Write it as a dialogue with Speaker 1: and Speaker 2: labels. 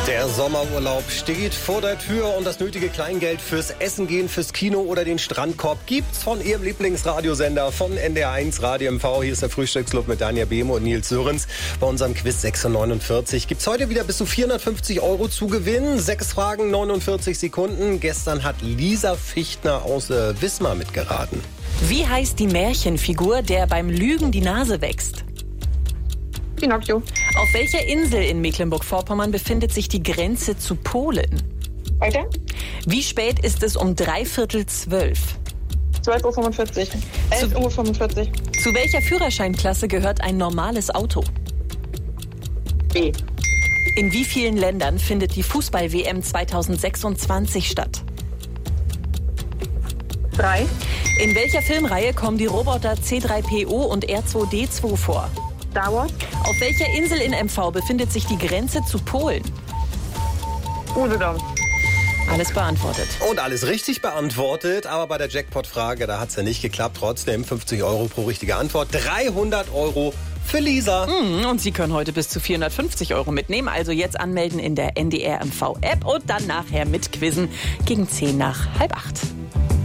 Speaker 1: Der Sommerurlaub steht vor der Tür und das nötige Kleingeld fürs Essen gehen, fürs Kino oder den Strandkorb gibt's von Ihrem Lieblingsradiosender, von NDR1 Radio MV. Hier ist der Frühstücksclub mit Danja Behme und Nils Sörens. Bei unserem Quiz 6:49 gibt's heute wieder bis zu 450 € zu gewinnen. 6 Fragen, 49 Sekunden. Gestern hat Lisa Fichtner aus Wismar mitgeraten.
Speaker 2: Wie heißt die Märchenfigur, der beim Lügen die Nase wächst?
Speaker 3: Pinocchio.
Speaker 2: Auf welcher Insel in Mecklenburg-Vorpommern befindet sich die Grenze zu Polen?
Speaker 3: Weiter?
Speaker 2: Wie spät ist es um 11:45?
Speaker 3: 12:45 Uhr. 11:45 Uhr.
Speaker 2: Zu welcher Führerscheinklasse gehört ein normales Auto?
Speaker 3: B.
Speaker 2: In wie vielen Ländern findet die Fußball-WM 2026 statt?
Speaker 3: 3.
Speaker 2: In welcher Filmreihe kommen die Roboter C3PO und R2D2 vor?
Speaker 3: Star Wars.
Speaker 2: Auf welcher Insel in MV befindet sich die Grenze zu Polen?
Speaker 3: Usedom.
Speaker 2: Alles beantwortet.
Speaker 1: Und alles richtig beantwortet, aber bei der Jackpot-Frage, da hat's ja nicht geklappt. Trotzdem 50 € pro richtige Antwort, 300 € für Lisa.
Speaker 2: Und Sie können heute bis zu 450 € mitnehmen. Also jetzt anmelden in der NDR MV App und dann nachher mitquizzen gegen 7:50.